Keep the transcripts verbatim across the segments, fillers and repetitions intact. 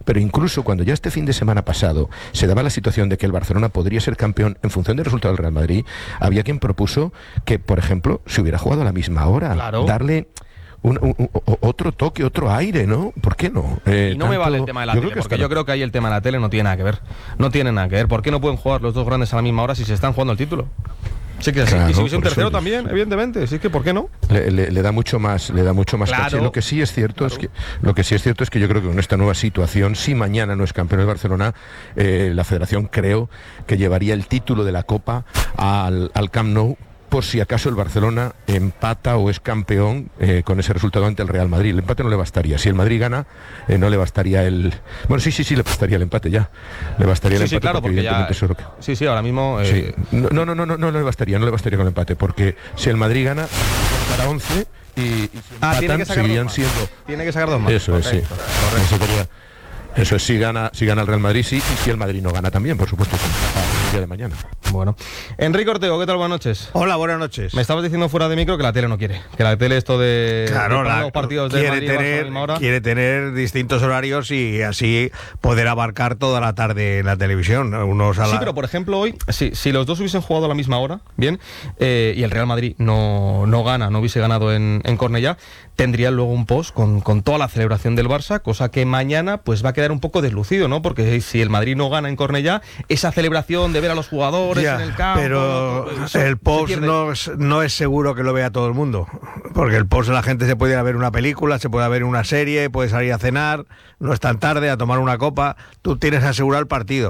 pero incluso cuando ya este fin de semana pasado se daba la situación de que el Barcelona podría ser campeón en función del resultado del Real Madrid, había quien propuso que, por ejemplo, se hubiera jugado a la misma hora, claro. darle un, un, un, otro toque, otro aire, ¿no? ¿Por qué no? Eh, y no tanto, me vale el tema de la tele, porque yo creo que ahí el tema de la tele no tiene nada que ver. No tiene nada que ver. ¿Por qué no pueden jugar los dos grandes a la misma hora si se están jugando el título? Sí que claro, sí. Y si hubiese un tercero eso, también, sí. evidentemente. Sí, que ¿por qué no? Le, le, le da mucho más, le da mucho más claro, caché. Lo que sí es cierto claro. es que lo que sí es cierto es que yo creo que con esta nueva situación, si mañana no es campeón el Barcelona, eh, la Federación creo que llevaría el título de la Copa al, al Camp Nou, por si acaso el Barcelona empata o es campeón eh, con ese resultado ante el Real Madrid. El empate no le bastaría. Si el Madrid gana, eh, no le bastaría el... Bueno, sí, sí, sí, le bastaría el empate ya. Le bastaría sí, el sí, empate claro, porque, porque evidentemente ya... eso es lo que... Sí, sí, ahora mismo... Eh... Sí. No, no, no, no, no, no le bastaría, no le bastaría con el empate, porque si el Madrid gana, para once y, y si ah, empatan, tiene que sacar seguirían dos más. siendo... Tiene que sacar dos más. Eso es, sí. Eso sería... Eso es, si gana, si gana el Real Madrid, sí, y si el Madrid no gana también, por supuesto, el día de mañana. Bueno. Enrique Ortego, ¿qué tal? Buenas noches. Hola, buenas noches. Me estabas diciendo fuera de micro que la tele no quiere. Que la tele esto de, claro, de la, los partidos de quiere Madrid tener, a la misma hora. quiere tener distintos horarios y así poder abarcar toda la tarde en la televisión. Unos a la... Sí, pero por ejemplo hoy, si, si los dos hubiesen jugado a la misma hora, bien, eh, y el Real Madrid no, no gana, no hubiese ganado en, en Cornellá, tendría luego un post con, con toda la celebración del Barça, cosa que mañana pues va a quedar un poco deslucido, ¿no? Porque si el Madrid no gana en Cornellá, esa celebración de ver a los jugadores ya, en el campo... pero eso, el post no es, no es seguro que lo vea todo el mundo, porque el post la gente se puede ir a ver una película, se puede ver una serie, puede salir a cenar, no es tan tarde, a tomar una copa, tú tienes que asegurar el partido,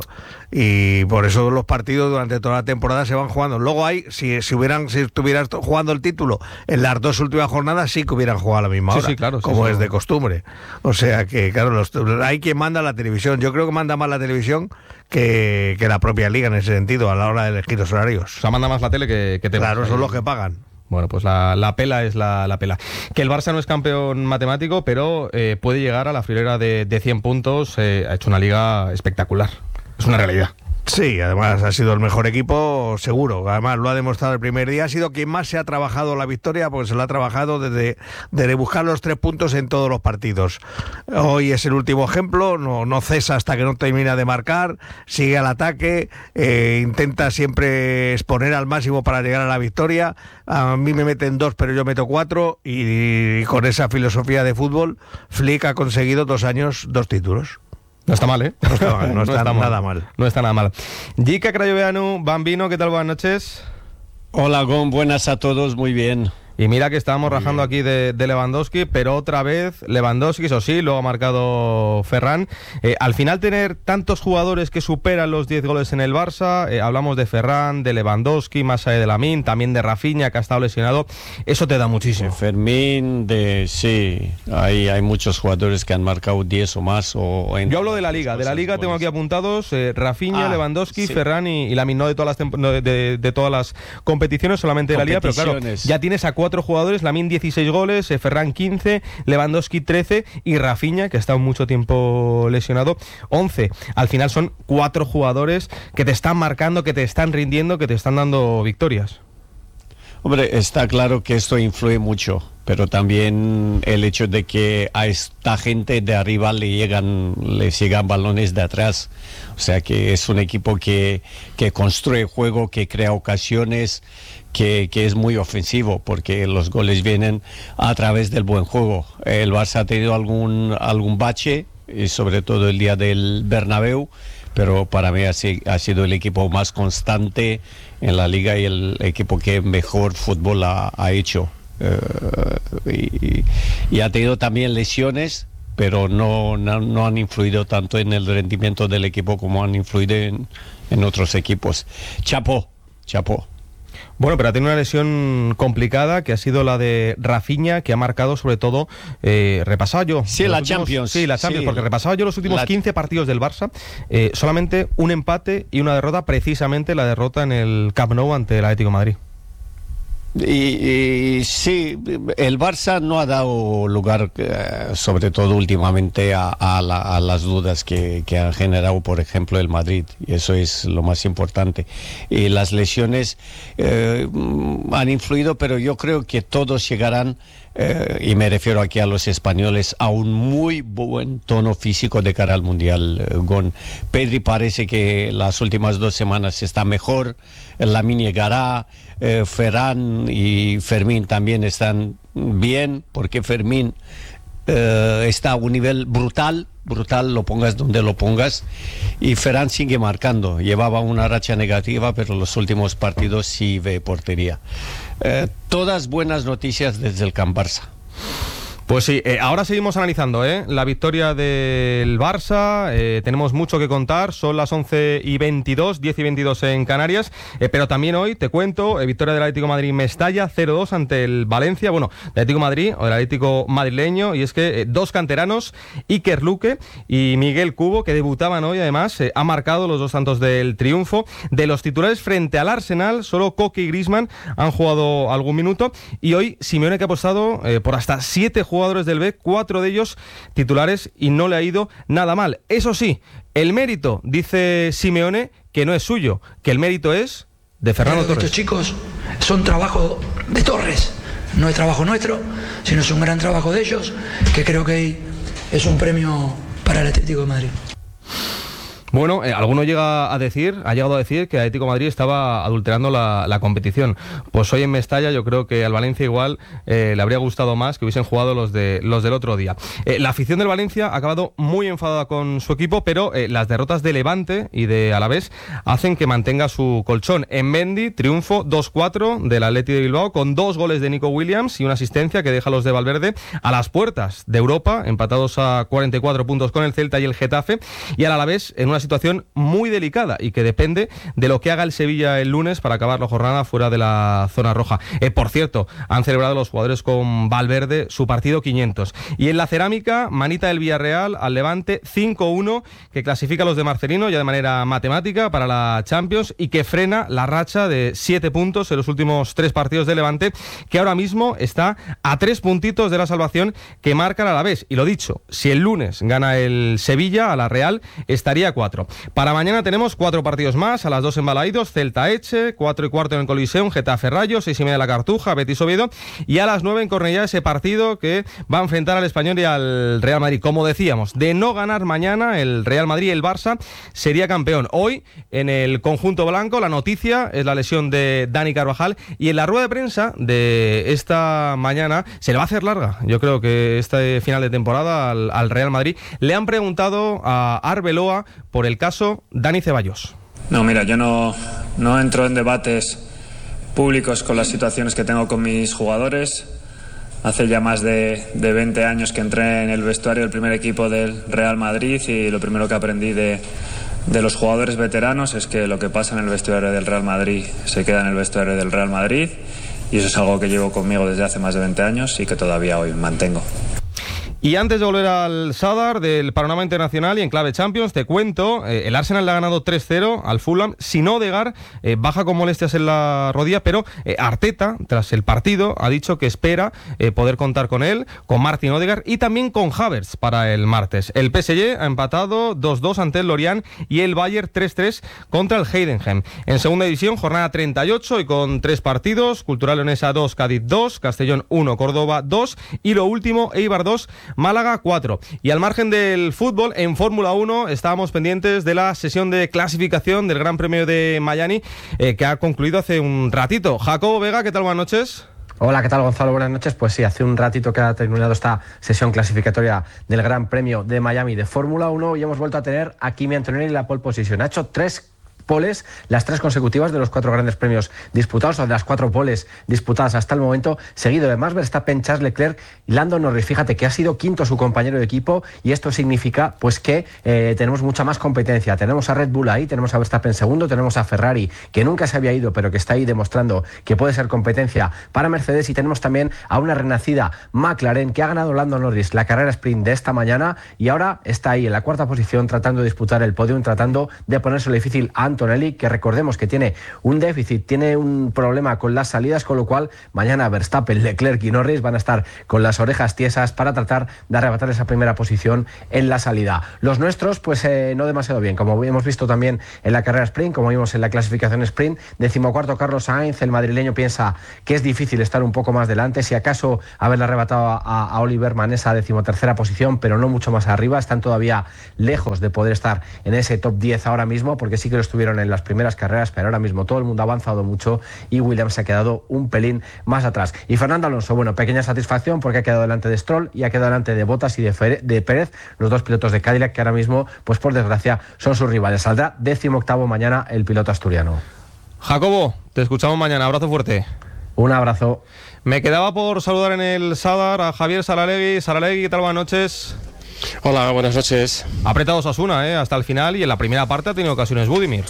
y por eso los partidos durante toda la temporada se van jugando. Luego hay, si, si hubieran si estuvieras jugando el título en las dos últimas jornadas, sí que hubieran jugado a la misma hora, sí, sí, claro, como sí, es sí. de costumbre. O sea que, claro, los, hay quien manda la televisión. Yo creo que manda más la televisión que, que la propia liga en ese sentido, a la hora de elegir los horarios. O sea, manda más la tele que, que te Claro, vas, son ahí. los que pagan. Bueno, pues la, la pela es la, la pela. Que el Barça no es campeón matemático, pero eh, puede llegar a la friolera de, de cien puntos. Eh, ha hecho una liga espectacular. Es una realidad. Sí, además ha sido el mejor equipo, seguro. Además lo ha demostrado el primer día. Ha sido quien más se ha trabajado la victoria, porque se lo ha trabajado desde, desde buscar los tres puntos en todos los partidos. Hoy es el último ejemplo, no, no cesa hasta que no termina de marcar, sigue al ataque, eh, intenta siempre exponer al máximo para llegar a la victoria. A mí me meten dos, pero yo meto cuatro, y, y con esa filosofía de fútbol, Flick ha conseguido dos años, dos títulos. No está mal, ¿eh? No está mal, no, no está, está mal. nada mal. No está nada mal. Jica Crayoveanu, Bambino, ¿qué tal? Buenas noches. Hola, Gon, buenas a todos, muy bien. Y mira que estábamos rajando aquí de, de Lewandowski, pero otra vez Lewandowski, eso sí, luego ha marcado Ferran. Eh, al final tener tantos jugadores que superan los diez goles en el Barça, eh, hablamos de Ferran, de Lewandowski, más allá de Lamine, también de Rafinha, que ha estado lesionado, eso te da muchísimo. De Fermín, de sí, hay, hay muchos jugadores que han marcado diez o más. O en Yo hablo de la Liga, de la Liga tengo aquí apuntados eh, Rafinha, ah, Lewandowski, sí. Ferran y, y Lamine, no de todas las, no de, de, de todas las competiciones, solamente de la Liga, pero claro, ya tienes a cuatro jugadores, Lamine dieciséis goles, eh, Ferran quince, Lewandowski trece y Rafinha, que ha estado mucho tiempo lesionado, once. Al final son cuatro jugadores que te están marcando, que te están rindiendo, que te están dando victorias. Hombre, está claro que esto influye mucho, pero también el hecho de que a esta gente de arriba le llegan, les llegan balones de atrás. O sea que es un equipo que, que construye juego, que crea ocasiones, que, que es muy ofensivo, porque los goles vienen a través del buen juego. El Barça ha tenido algún, algún bache, y sobre todo el día del Bernabéu, pero para mí ha, ha sido el equipo más constante en la liga y el equipo que mejor fútbol ha, ha hecho. Uh, y, y ha tenido también lesiones, pero no, no, no han influido tanto en el rendimiento del equipo como han influido en, en otros equipos. Chapó, chapó. Bueno, pero ha tenido una lesión complicada, que ha sido la de Rafinha, que ha marcado sobre todo, eh, repasado yo. Sí, la últimos, Champions. Sí, la Champions, sí. porque repasaba yo los últimos la... quince partidos del Barça, eh, solamente un empate y una derrota, precisamente la derrota en el Camp Nou ante el Atlético de Madrid. Y, y sí, el Barça no ha dado lugar, eh, sobre todo últimamente, a, a, la, a las dudas que, que ha generado, por ejemplo, el Madrid, y eso es lo más importante. Y las lesiones eh, han influido, pero yo creo que todos llegarán eh, y me refiero aquí a los españoles, a un muy buen tono físico de cara al Mundial. Eh, Gon. Pedri parece que las últimas dos semanas está mejor, Lamine llegará, eh, Ferran y Fermín también están bien, porque Fermín eh, está a un nivel brutal, brutal, lo pongas donde lo pongas, y Ferran sigue marcando, llevaba una racha negativa, pero los últimos partidos sí ve portería. Eh, todas buenas noticias desde el Camp Barça. Pues sí, eh, ahora seguimos analizando ¿eh? la victoria del Barça, eh, tenemos mucho que contar, son las once y veintidós, diez y veintidós en Canarias, eh, pero también hoy, te cuento, eh, victoria del Atlético de Madrid Mestalla, cero dos ante el Valencia, bueno, del Atlético de Madrid o del Atlético madrileño, y es que eh, dos canteranos, Iker Luque y Miguel Cubo, que debutaban hoy además, eh, han marcado los dos tantos del triunfo. De los titulares frente al Arsenal, solo Coque y Griezmann han jugado algún minuto, y hoy Simeone, que ha apostado eh, por hasta siete jugadores jugadores del B, cuatro de ellos titulares, y no le ha ido nada mal. Eso sí, el mérito, dice Simeone, que no es suyo, que el mérito es de Ferran Torres. Estos chicos son trabajo de Torres, no es trabajo nuestro, sino es un gran trabajo de ellos, que creo que es un premio para el Atlético de Madrid. Bueno, eh, alguno llega a decir, ha llegado a decir que el Atlético de Madrid estaba adulterando la, la competición. Pues hoy en Mestalla yo creo que al Valencia igual eh, le habría gustado más que hubiesen jugado los de los del otro día. Eh, la afición del Valencia ha acabado muy enfadada con su equipo, pero eh, las derrotas de Levante y de Alavés hacen que mantenga su colchón. En Mendy, triunfo dos cuatro del Atleti de Bilbao, con dos goles de Nico Williams y una asistencia que deja a los de Valverde a las puertas de Europa, empatados a cuarenta y cuatro puntos con el Celta y el Getafe, y al Alavés en una situación muy delicada y que depende de lo que haga el Sevilla el lunes para acabar la jornada fuera de la zona roja. Eh, por cierto, han celebrado los jugadores con Valverde su partido quinientos. Y en la cerámica, manita del Villarreal al Levante cinco uno, que clasifica a los de Marcelino ya de manera matemática para la Champions y que frena la racha de siete puntos en los últimos tres partidos de Levante, que ahora mismo está a tres puntitos de la salvación que marca el Alavés. Y lo dicho, si el lunes gana el Sevilla a la Real, estaría a cuatro. Para mañana tenemos cuatro partidos más, a las dos en Balaídos, Celta-Eche, cuatro y cuarto en el Coliseum, Getafe-Rayo, seis y media en la Cartuja, Betis-Oviedo, y a las nueve en Cornellá ese partido que va a enfrentar al Español y al Real Madrid. Como decíamos, de no ganar mañana el Real Madrid y el Barça sería campeón. Hoy, en el conjunto blanco, la noticia es la lesión de Dani Carvajal, y en la rueda de prensa de esta mañana se le va a hacer larga. Yo creo que este final de temporada al, al Real Madrid le han preguntado a Arbeloa por el caso Dani Ceballos. No, mira, yo no, no entro en debates públicos con las situaciones que tengo con mis jugadores. Hace ya más de, de veinte años que entré en el vestuario del primer equipo del Real Madrid, y lo primero que aprendí de, de los jugadores veteranos es que lo que pasa en el vestuario del Real Madrid se queda en el vestuario del Real Madrid, y eso es algo que llevo conmigo desde hace más de veinte años y que todavía hoy mantengo. Y antes de volver al Sadar del panorama internacional y en clave Champions, te cuento, eh, el Arsenal le ha ganado tres cero al Fulham, sin Odegaard, eh, baja con molestias en la rodilla, pero eh, Arteta, tras el partido, ha dicho que espera eh, poder contar con él, con Martin Odegaard y también con Havertz para el martes. El P S G ha empatado dos dos ante el Lorient y el Bayern tres tres contra el Heidenheim. En segunda división, jornada treinta y ocho y con tres partidos, Cultural Leonesa dos, Cádiz dos, Castellón uno, Córdoba dos y lo último, Eibar dos, Málaga cuatro. Y al margen del fútbol, en Fórmula uno estábamos pendientes de la sesión de clasificación del Gran Premio de Miami, eh, que ha concluido hace un ratito. Jacobo Vega, ¿qué tal? Buenas noches. Hola, ¿qué tal, Gonzalo? Buenas noches. Pues sí, hace un ratito que ha terminado esta sesión clasificatoria del Gran Premio de Miami de Fórmula uno y hemos vuelto a tener a Kimi Antonelli en la pole position. Ha hecho tres poles, las tres consecutivas de los cuatro grandes premios disputados, o de las cuatro poles disputadas hasta el momento, seguido de Max Verstappen, Charles Leclerc y Lando Norris. Fíjate que ha sido quinto su compañero de equipo, y esto significa pues que eh, tenemos mucha más competencia. Tenemos a Red Bull ahí, tenemos a Verstappen segundo, tenemos a Ferrari, que nunca se había ido, pero que está ahí demostrando que puede ser competencia para Mercedes, y tenemos también a una renacida McLaren, que ha ganado Lando Norris la carrera sprint de esta mañana, y ahora está ahí en la cuarta posición tratando de disputar el podium, tratando de ponérselo difícil a Antonio Antonelli, que recordemos que tiene un déficit, tiene un problema con las salidas, con lo cual mañana Verstappen, Leclerc y Norris van a estar con las orejas tiesas para tratar de arrebatar esa primera posición en la salida. Los nuestros, pues eh, no demasiado bien, como hemos visto también en la carrera sprint, como vimos en la clasificación sprint. Decimocuarto Carlos Sainz, el madrileño piensa que es difícil estar un poco más delante, si acaso haberle arrebatado a, a Oliver Mann esa decimotercera posición, pero no mucho más arriba. Están todavía lejos de poder estar en ese top diez ahora mismo, porque sí que lo estuvieron en las primeras carreras, pero ahora mismo todo el mundo ha avanzado mucho y Williams se ha quedado un pelín más atrás. Y Fernando Alonso, bueno, pequeña satisfacción porque ha quedado delante de Stroll y ha quedado delante de Bottas y de, Fere, de Pérez, los dos pilotos de Cadillac que ahora mismo, pues por desgracia, son sus rivales. Saldrá décimo octavo mañana el piloto asturiano. Jacobo, te escuchamos mañana. Abrazo fuerte. Un abrazo. Me quedaba por saludar en el Sadar a Javier Saralegui. Saralegui, ¿qué tal? Buenas noches. Hola, buenas noches. Ha apretado Osasuna ¿eh? hasta el final y en la primera parte ha tenido ocasiones Budimir.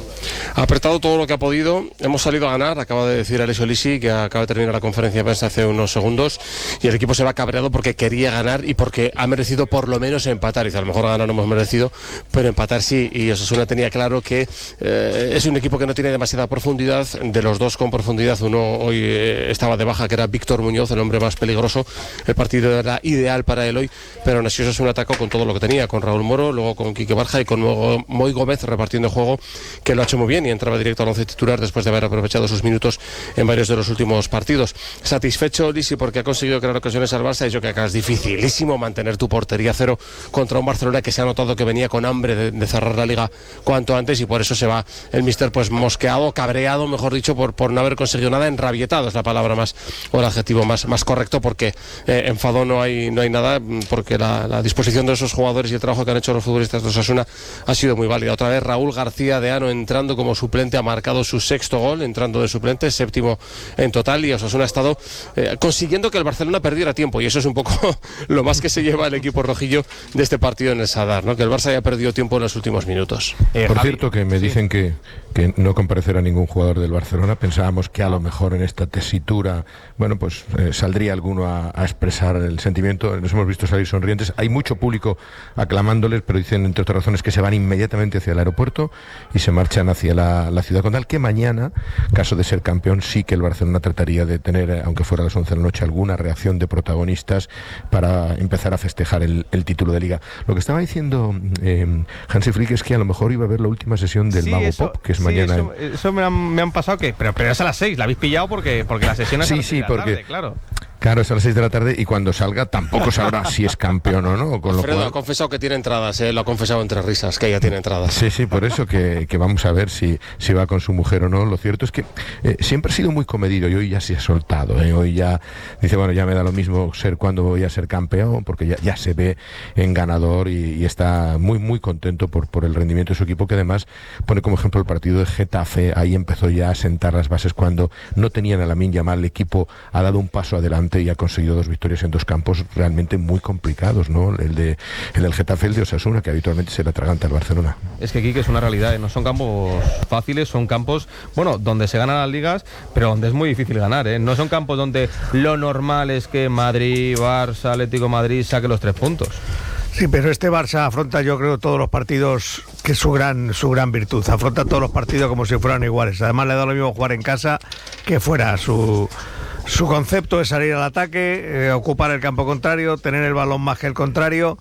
Ha apretado todo lo que ha podido, hemos salido a ganar, acaba de decir Alessio Lisi, que acaba de terminar la conferencia de prensa hace unos segundos, y el equipo se va cabreado porque quería ganar y porque ha merecido por lo menos empatar. Y a lo mejor ganar no hemos merecido, pero empatar sí, y Osasuna tenía claro que eh, es un equipo que no tiene demasiada profundidad. De los dos con profundidad, uno hoy eh, estaba de baja, que era Víctor Muñoz, el hombre más peligroso. El partido era ideal para él hoy, pero aún así Osasuna atacó con todo lo que tenía, con Raúl Moro, luego con Quique Barja y con Moy Gómez repartiendo juego, que lo ha hecho muy bien y entraba directo al once titular después de haber aprovechado sus minutos en varios de los últimos partidos. Satisfecho Lisi porque ha conseguido crear ocasiones al Barça. Yo creo que es dificilísimo mantener tu portería cero contra un Barcelona que se ha notado que venía con hambre de, de cerrar la liga cuanto antes, y por eso se va el míster pues mosqueado, cabreado, mejor dicho, por, por no haber conseguido nada. Enrabietado es la palabra más, o el adjetivo más, más correcto, porque eh, enfado no hay, no hay nada, porque la, la disposición de esos jugadores y el trabajo que han hecho los futbolistas de Osasuna ha sido muy válida. Otra vez Raúl García de Ano entrando como suplente, ha marcado su sexto gol entrando de suplente, séptimo en total, y Osasuna ha estado eh, consiguiendo que el Barcelona perdiera tiempo, y eso es un poco lo más que se lleva el equipo rojillo de este partido en el Sadar, ¿no? Que el Barça haya perdido tiempo en los últimos minutos. Eh, Por Javi, cierto, que me dicen sí. que, que no comparecerá ningún jugador del Barcelona. Pensábamos que a lo mejor en esta tesitura, bueno, pues eh, saldría alguno a, a expresar el sentimiento. Nos hemos visto salir sonrientes. Hay mucho público aclamándoles, pero dicen, entre otras razones, que se van inmediatamente hacia el aeropuerto y se marchan hacia la, la ciudad condal, que mañana, caso de ser campeón, sí que el Barcelona trataría de tener, aunque fuera a las once de la noche, alguna reacción de protagonistas para empezar a festejar el, el título de Liga. Lo que estaba diciendo eh, Hansi Flick es que a lo mejor iba a haber la última sesión del sí, Mago eso, Pop, que es sí, mañana. Eso, en... eso me, han, me han pasado, que pero, pero es a las seis, la habéis pillado porque, porque la sesión es sí, a las sí, seis de la porque... tarde, claro. Claro, es a las seis de la tarde y cuando salga tampoco sabrá si es campeón o no. Con lo Alfredo cual... ha confesado que tiene entradas, ¿eh? Lo ha confesado entre risas, que ella tiene entradas. Sí, sí, por eso que, que vamos a ver si, si va con su mujer o no. Lo cierto es que eh, siempre ha sido muy comedido y hoy ya se ha soltado. ¿eh? Hoy ya dice, bueno, ya me da lo mismo ser cuando voy a ser campeón, porque ya, ya se ve en ganador y, y está muy, muy contento por, por el rendimiento de su equipo, que además pone como ejemplo el partido de Getafe. Ahí empezó ya a sentar las bases cuando no tenían a Lamine Yamal. El equipo ha dado un paso adelante y ha conseguido dos victorias en dos campos realmente muy complicados, ¿no? El de el del Getafe, el de Osasuna, que habitualmente se le atraganta al Barcelona. Es que aquí que es una realidad, ¿eh? No son campos fáciles, son campos, bueno, donde se ganan las ligas, pero donde es muy difícil ganar, ¿eh? No son campos donde lo normal es que Madrid, Barça, Atlético Madrid saque los tres puntos. Sí, pero este Barça afronta, yo creo, todos los partidos, que es su gran, su gran virtud. Afronta todos los partidos como si fueran iguales. Además, le da lo mismo jugar en casa que fuera. Su Su concepto es salir al ataque, eh, ocupar el campo contrario, tener el balón más que el contrario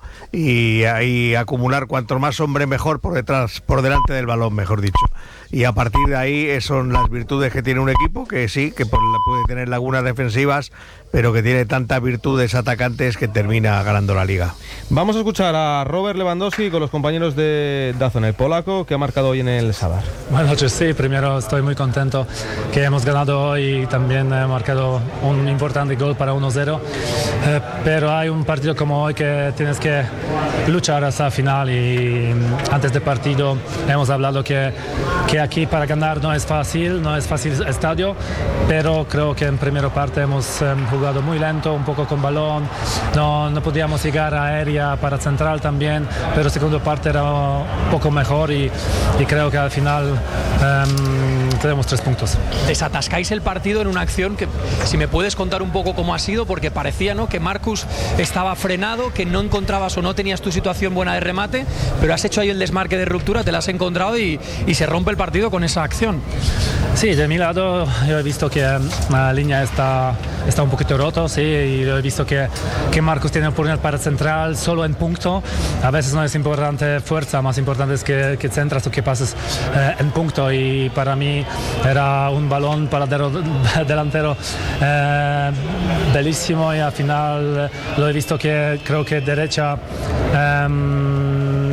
y ahí acumular cuanto más hombre mejor por detrás, por delante del balón, mejor dicho. Y a partir de ahí son las virtudes que tiene un equipo, que sí, que puede tener lagunas defensivas, pero que tiene tantas virtudes atacantes que termina ganando la Liga. Vamos a escuchar a Robert Lewandowski con los compañeros de DAZN, el polaco, que ha marcado hoy en el Sadar. Buenas noches, sí, primero estoy muy contento que hemos ganado hoy y también he marcado un importante gol para uno cero, eh, pero hay un partido como hoy que tienes que luchar hasta el final y antes del partido hemos hablado que, que aquí para ganar no es fácil, no es fácil el estadio, pero creo que en primera parte hemos eh, jugado muy lento, un poco con balón, no, no podíamos llegar a aérea para central también, pero segunda parte era un poco mejor y, y creo que al final eh, tenemos tres puntos. Desatascáis el partido en una acción que Si me puedes contar un poco cómo ha sido, porque parecía, ¿no?, que Marcus estaba frenado, que no encontrabas o no tenías tu situación buena de remate, pero has hecho ahí el desmarque de ruptura, te la has encontrado y, y se rompe el partido con esa acción. Sí, de mi lado yo he visto que la línea está, está un poquito roto, sí, y he visto que, que Marcus tiene por una parte central solo en punto. A veces no es importante fuerza, más importante es que, que centras o que pases eh, en punto, y para mí era un balón para el delantero eh, bellísimo, y al final lo he visto que creo que derecha eh,